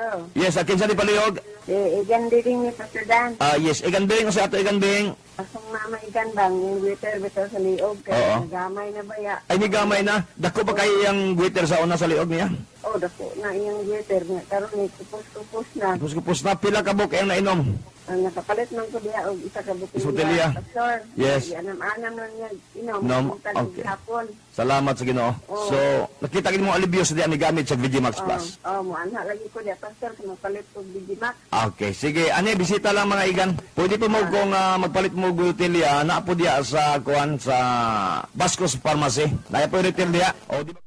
Oh. Yes, akin sa di paliog. Igan din ni Pastor Dan. Yes, igan bing, sa ato igan bing. Asong mama igan bang, yung waiter bitaw sa liog. Oo. Kaya nagamay na ba ya? Ay, ni gamay na. Dako pa kayo yung waiter sa una sa liog niya. Oh, dako na iyang waiter. Karoon ni kupos-kupos na. Kupos na, pila ka buk ang nainom. Ang nakapalit man ko diya og isa ka Botelya. Pastor. Yes. Anam-anam lang niya inom. Nom, Kung okay. hapon. Salamat sa Ginoo. Oo. So, nakita gid mo alibyo sa diyan ni gamit sa Vigimax Plus. Oh, mo ana lagi ko diya Pastor kung mapalit ko Digimax. Okay, sige. Ani, bisita lang mga igan. Pwede po mo kung magpalit mo gutilya, na po diya sa kuan sa Bascos Pharmacy. Naya po retail diya. O, di ba?